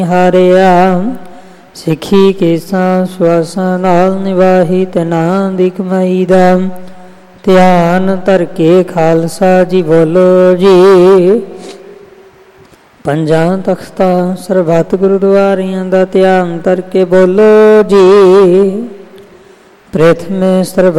ਹਾਰਿਆ। ਸਿੱਖੀ ਕੇਸਾਂ ਸਵਾਸਾਂ ਨਾਲ ਨਿਵਾਹੀ ਤਨਾਂ ਦੀ ਕਮਾਈ ਦਾ। ਧਿਆਨ ਧਰ ਕੇ ਖਾਲਸਾ ਜੀ ਬੋਲੋ ਜੀ। ਪੰਜਾਂ ਤਖਤਾਂ ਸਰਬੱਤ ਗੁਰਦੁਆਰਿਆਂ ਦਾ ਧਿਆਨ ਧਰ ਕੇ ਬੋਲੋ ਜੀ। ਪ੍ਰਥਮੇ ਸਰਬੱਤ